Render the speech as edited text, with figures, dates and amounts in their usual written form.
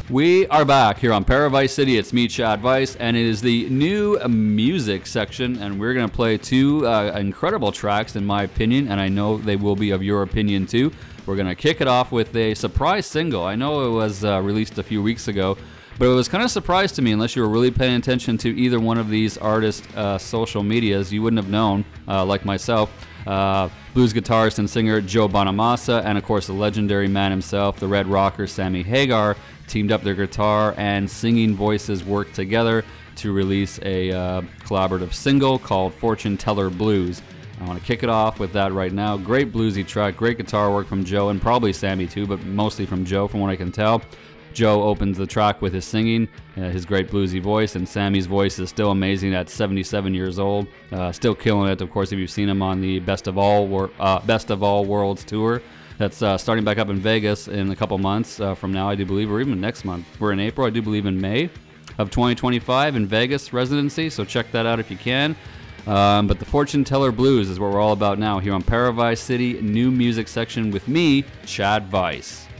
We are back here on Paradise City. It's me, Chad Weiss, and it is the new music section, and we're going to play two incredible tracks, in my opinion, and I know they will be of your opinion too. We're going to kick it off with a surprise single. I know it was released a few weeks ago, but it was kind of a surprise to me. Unless you were really paying attention to either one of these artists' social medias, you wouldn't have known, like myself. Blues guitarist and singer Joe Bonamassa, and of course the legendary man himself, the Red Rocker Sammy Hagar, teamed up their guitar and singing voices worked together to release a collaborative single called Fortune Teller Blues. I want to kick it off with that right now. Great bluesy track, great guitar work from Joe, and probably Sammy too, but mostly from Joe from what I can tell. Joe opens the track with his singing, his great bluesy voice, and Sammy's voice is still amazing at 77 years old. Still killing it, of course, if you've seen him on the Best of All Worlds tour. That's starting back up in Vegas in a couple months from now, I do believe, or even next month. We're in April, I do believe in May of 2025 in Vegas residency, so check that out if you can. But the Fortune Teller Blues is what we're all about now here on Paradise City, new music section with me, Chad Weiss.